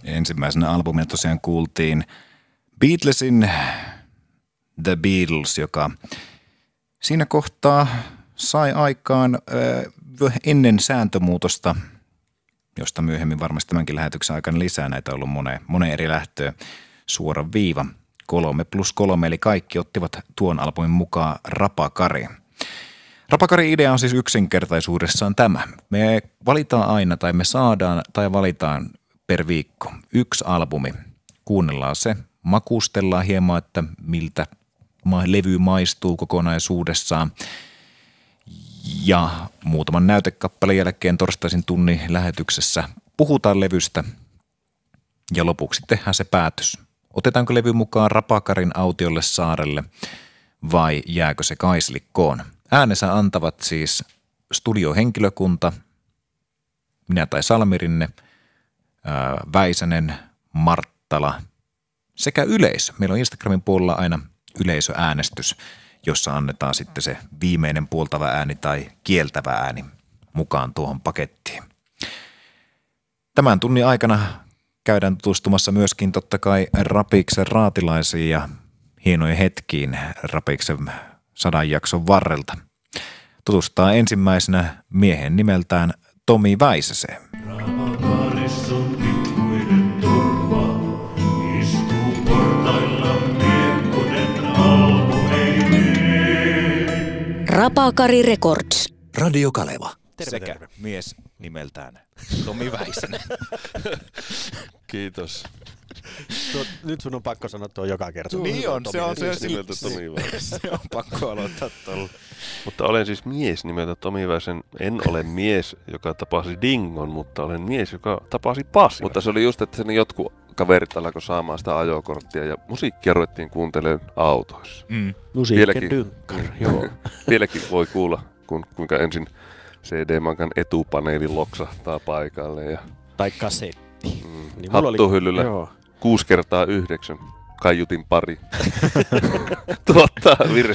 Ensimmäisenä albumina tosiaan kuultiin Beatlesin The Beatles, joka siinä kohtaa sai aikaan ennen sääntömuutosta, josta myöhemmin varmasti tämänkin lähetyksen aikana lisää näitä on ollut moneen eri lähtöön, suora viiva 3+3, eli kaikki ottivat tuon albumin mukaan Rapakari. Rapakarin idea on siis yksinkertaisuudessaan tämä. Me valitaan aina tai me saadaan tai valitaan per viikko yksi albumi. Kuunnellaan se, makustellaan hieman, että miltä levy maistuu kokonaisuudessaan. Ja muutaman näytekappaleen jälkeen torstaisin tunnin lähetyksessä puhutaan levystä ja lopuksi tehdään se päätös. Otetaanko levy mukaan Rapakarin autiolle saarelle vai jääkö se kaislikkoon? Äänensä antavat siis studiohenkilökunta, minä tai Salmirinne, Väisänen, Marttala sekä yleisö. Meillä on Instagramin puolella aina yleisöäänestys, jossa annetaan sitten se viimeinen puoltava ääni tai kieltävä ääni mukaan tuohon pakettiin. Tämän tunnin aikana käydään tutustumassa myöskin totta kai Rapiksen raatilaisiin ja hienoihin hetkiin Rapiksen 100 jakson varrelta. Tutustaa ensimmäisenä miehen nimeltään Tomi Väisäseen. Rapakarissa on pikkuinen turva, istuu portailla miekkonen alkueineen. Rapakari Records. Radio Kaleva. Sekä mies nimeltään Tomi Väisänen. Kiitos. Nyt sun on pakko sanoa tuo joka kerta. Niin on, se on Mies nimeltä Tomi Väisänen. Se on pakko aloittaa tuolla. Mutta olen siis mies nimeltä Tomi Väisänen. En ole mies, joka tapasi Dingon, mutta olen mies, joka tapasi Pasi. Mutta se oli just, että sen jotkut kaverit alkoi saamaan sitä ajokorttia ja musiikkia ruvettiin kuuntelemaan autoissa. Musiikin dynkkar, joo. Vieläkin voi kuulla, kuinka ensin CD-mankan etupaneeli loksahtaa paikalle ja Tai kasetti. Niin hattuhyllyllä joo. 6x9 kaiutin pari tuottaa virhe.